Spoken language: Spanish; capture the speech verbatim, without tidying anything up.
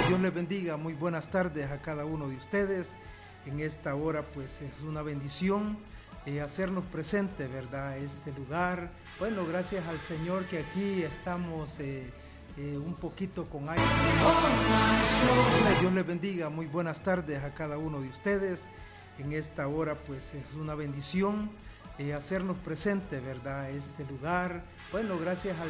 Dios les bendiga, muy buenas tardes a cada uno de ustedes. En esta hora pues es una bendición eh, hacernos presente, ¿verdad?, a este lugar. Bueno, gracias al Señor que aquí estamos eh, eh, un poquito con aire. Dios les bendiga, muy buenas tardes a cada uno de ustedes. En esta hora pues es una bendición eh, hacernos presente, ¿verdad?, a este lugar. Bueno, gracias al